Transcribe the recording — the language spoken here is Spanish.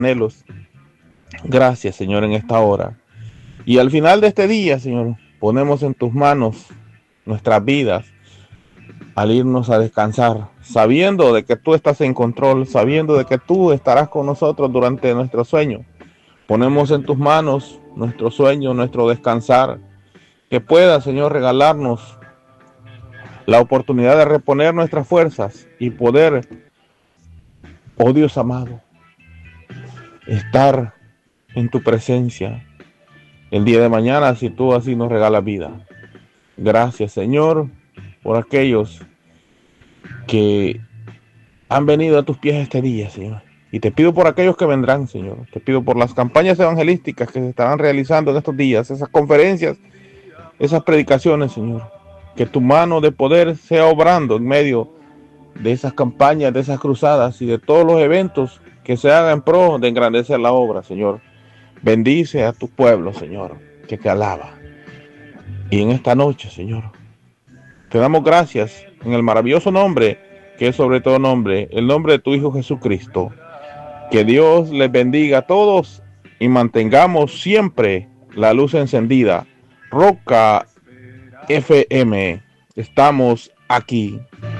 anhelos. Gracias, Señor, en esta hora. Y al final de este día, Señor, ponemos en tus manos nuestras vidas al irnos a descansar, sabiendo de que tú estás en control, sabiendo de que tú estarás con nosotros durante nuestro sueño. Ponemos en tus manos nuestro sueño, nuestro descansar, que pueda, Señor, regalarnos la oportunidad de reponer nuestras fuerzas y poder, oh Dios amado, estar en tu presencia el día de mañana si tú así nos regalas vida. Gracias, Señor, por aquellos que han venido a tus pies este día, Señor. Y te pido por aquellos que vendrán, Señor. Te pido por las campañas evangelísticas que se estarán realizando en estos días, esas conferencias, esas predicaciones, Señor. Que tu mano de poder sea obrando en medio de esas campañas, de esas cruzadas y de todos los eventos que se hagan en pro de engrandecer la obra, Señor. Bendice a tu pueblo, Señor, que te alaba. Y en esta noche, Señor, te damos gracias en el maravilloso nombre, que es sobre todo nombre, el nombre de tu Hijo Jesucristo. Que Dios les bendiga a todos y mantengamos siempre la luz encendida. Roca FM, estamos aquí.